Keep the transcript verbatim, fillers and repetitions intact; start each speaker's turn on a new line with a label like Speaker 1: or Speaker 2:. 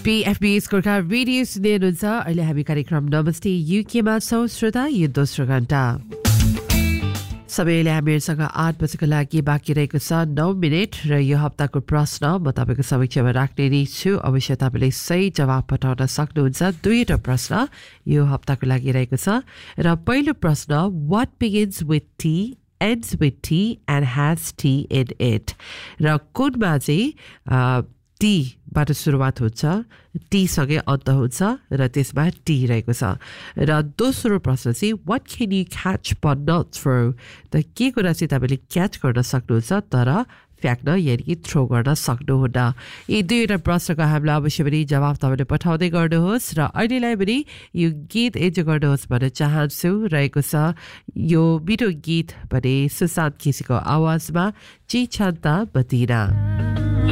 Speaker 1: पीएफबी स्कोरका radio सुन्दै हुनुहुन्छ अहिले हामी कार्यक्रम नमस्ते युकेमा छौँ श्रोता यो दोस्रो घण्टा सबैले हामीसँग आठ बजेको लागि बाँकी रहेको छ नौ मिनट र यो हप्ताको प्रश्न म तपाईँको समक्षमा राख्ने नै छु अवश्य तपाईँले सही जवाब पठाउन सक्नुहुन्छ दुईवटा प्रश्न यो हप्ताको लागि रहेको छ र पहिलो प्रश्न what begins with T ends with T and has T in it र कुनमा चाहिँ टी बाट सुरुवात हुन्छ टी सँगै अन्त हुन्छ र त्यसमा टी रहेको छ र दोस्रो प्रश्न चाहिँ what can you catch but not throw त के कुरा चाहिँ तपाईँले क्याच गर्न सक्नुहुन्छ तर फ्याँक्न यानि कि थ्रो गर्न सक्नुहुन्न यी दुईवटा प्रश्नको हामीलाई अवश्य पनि जवाब तपाईँले पठाउँदै गर्नुहोस् र अहिलेलाई पनि यो गीत एन्जोय गर्नुहोस् भन्न चाहन्छु रहेको छ यो मिठो गीत भने सुशान्त केसीको आवाजमा ची छन्ता बतिना